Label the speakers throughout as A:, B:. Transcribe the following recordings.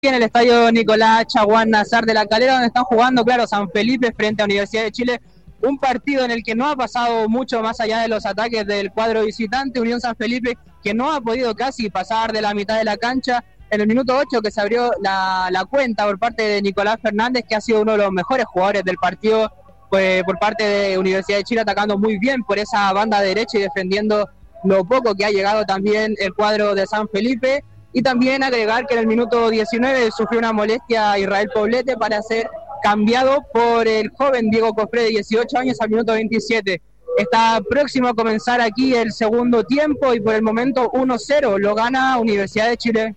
A: en el estadio Nicolás Chaguán Nazar de La Calera, donde están jugando, claro, San Felipe frente a Universidad de Chile. Un partido en el que no ha pasado mucho más allá de los ataques del cuadro visitante. Unión San Felipe, que no ha podido casi pasar de la mitad de la cancha. En el minuto 8 que se abrió la cuenta por parte de Nicolás Fernández, que ha sido uno de los mejores jugadores del partido, pues, por parte de Universidad de Chile, atacando muy bien por esa banda derecha y defendiendo lo poco que ha llegado también el cuadro de San Felipe. Y también agregar que en el minuto 19 sufrió una molestia Israel Poblete para ser cambiado por el joven Diego Cofré, de 18 años, al minuto 27. Está próximo a comenzar aquí el segundo tiempo y por el momento 1-0 lo gana Universidad de Chile.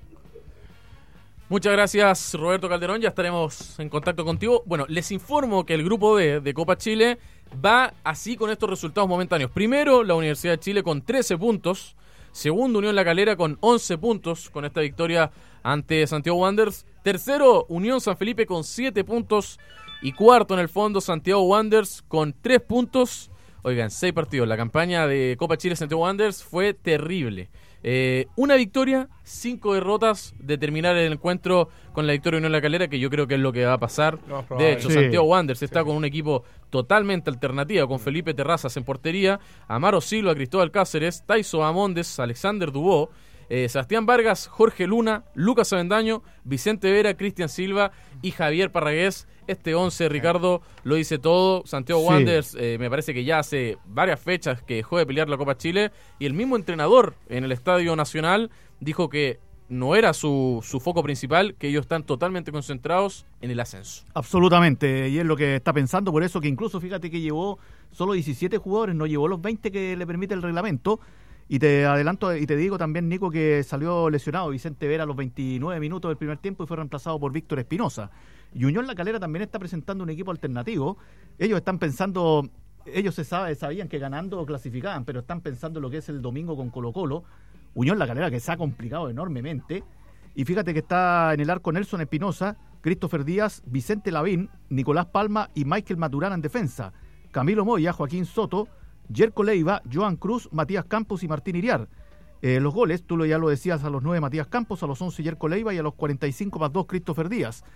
B: Muchas gracias, Roberto Calderón, ya estaremos en contacto contigo. Bueno, les informo que el grupo D de Copa Chile va así con estos resultados momentáneos. Primero, la Universidad de Chile con 13 puntos. Segundo, Unión La Calera con 11 puntos con esta victoria ante Santiago Wanderers. Tercero, Unión San Felipe con 7 puntos. Y cuarto, en el fondo, Santiago Wanderers con 3 puntos. Oigan, 6 partidos. La campaña de Copa Chile Santiago Wanderers fue terrible. Una victoria, 5 derrotas de terminar el encuentro con la victoria de Unión La Calera, que yo creo que es lo que va a pasar. De hecho, sí. Santiago Wanderers está con un equipo totalmente alternativo, con Felipe Terrazas en portería, Amaro Silva, Cristóbal Cáceres, Taiso Amondes, Alexander Dubó, Sebastián Vargas, Jorge Luna, Lucas Avendaño, Vicente Vera, Cristian Silva y Javier Parragués. Este 11, Ricardo, lo dice todo. Santiago Wanderers me parece que ya hace varias fechas que dejó de pelear la Copa Chile, y el mismo entrenador en el Estadio Nacional dijo que no era su foco principal, que ellos están totalmente concentrados en el ascenso.
C: Absolutamente, y es lo que está pensando, por eso que incluso fíjate que llevó solo 17 jugadores, no llevó los 20 que le permite el reglamento. Y te adelanto y te digo también, Nico, que salió lesionado Vicente Vera a los 29 minutos del primer tiempo y fue reemplazado por Víctor Espinosa. Y Unión La Calera también está presentando un equipo alternativo. Ellos están pensando, ellos sabían que ganando clasificaban, pero están pensando lo que es el domingo con Colo-Colo. Unión La Calera, que se ha complicado enormemente. Y fíjate que está en el arco Nelson Espinosa, Christopher Díaz, Vicente Lavín, Nicolás Palma y Michael Maturana en defensa. Camilo Moya, Joaquín Soto, Yerko Leiva, Joan Cruz, Matías Campos y Martín Iriar. Los goles, tú ya lo decías, a los 9 Matías Campos, a los 11 Yerko Leiva y a los 45 más 2 Christopher Díaz.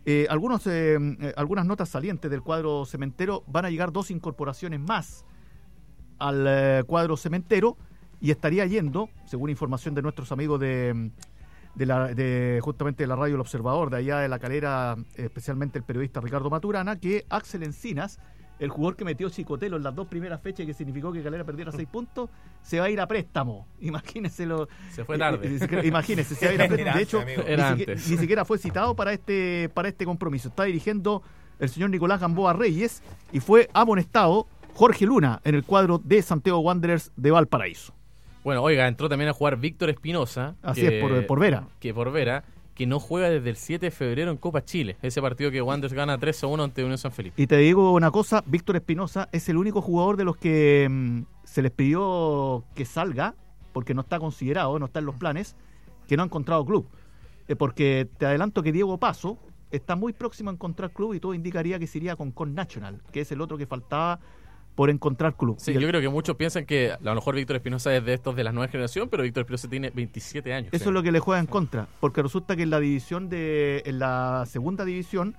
C: Algunas notas salientes del cuadro cementero: van a llegar 2 incorporaciones más al cuadro cementero, y estaría yendo, según información de nuestros amigos de justamente de la radio El Observador, de allá de La Calera, especialmente el periodista Ricardo Maturana, que Axel Encinas, el jugador que metió Chicotelo en las 2 primeras fechas, que significó que Calera perdiera 6 puntos, se va a ir a préstamo. Imagínenselo.
B: Se fue tarde.
C: Imagínense, se va a ir a préstamo. De hecho, ni siquiera fue citado para este compromiso. Está dirigiendo el señor Nicolás Gamboa Reyes y fue amonestado Jorge Luna en el cuadro de Santiago Wanderers de Valparaíso.
B: Bueno, oiga, entró también a jugar Víctor Espinosa.
C: Así es, por Vera.
B: Que no juega desde el 7 de febrero en Copa Chile, ese partido que Wanderers gana 3-1 ante Unión San Felipe.
C: Y te digo una cosa, Víctor Espinosa es el único jugador de los que se les pidió que salga, porque no está considerado, no está en los planes, que no ha encontrado club. Porque te adelanto que Diego Paso está muy próximo a encontrar club, y todo indicaría que se iría con National, que es el otro que faltaba por encontrar club.
B: Sí, yo creo que muchos piensan que a lo mejor Víctor Espinosa es de estos de la nueva generación, pero Víctor Espinosa tiene 27 años.
C: Eso es lo que le juega en contra, porque resulta que en la segunda división,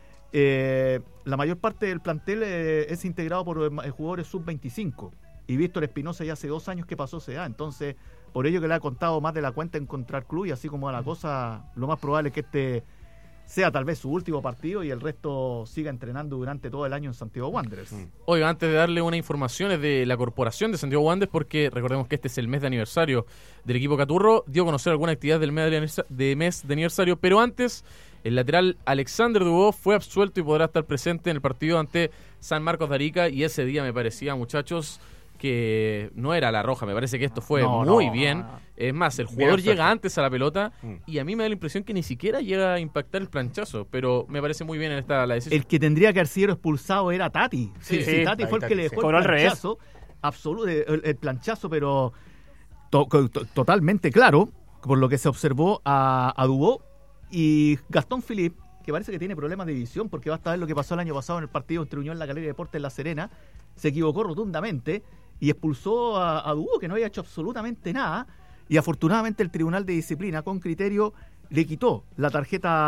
C: la mayor parte del plantel es integrado por jugadores sub-25, y Víctor Espinosa ya hace 2 años que pasó esa edad, entonces por ello que le ha contado más de la cuenta encontrar club, y así como va la cosa, lo más probable es que este sea tal vez su último partido y el resto siga entrenando durante todo el año en Santiago Wanderers.
B: Oiga, antes de darle una información es de la corporación de Santiago Wanderers, porque recordemos que este es el mes de aniversario del equipo Caturro, dio a conocer alguna actividad del mes de aniversario, pero antes el lateral Alexander Dubó fue absuelto y podrá estar presente en el partido ante San Marcos de Arica, y ese día me parecía, muchachos, que no era la roja, me parece que esto fue muy bien. Es más, el jugador llega antes a la pelota y a mí me da la impresión que ni siquiera llega a impactar el planchazo, pero me parece muy bien la decisión.
C: El que tendría que haber sido expulsado era Tati. Sí, Tati fue el que le dejó el planchazo, el planchazo, pero totalmente claro, por lo que se observó a Dubó. Y Gastón Philippe, que parece que tiene problemas de visión, porque basta ver lo que pasó el año pasado en el partido entre Unión La Calera y Deportes La Serena, se equivocó rotundamente y expulsó a Dubó, que no había hecho absolutamente nada, y afortunadamente el Tribunal de Disciplina, con criterio, le quitó la tarjeta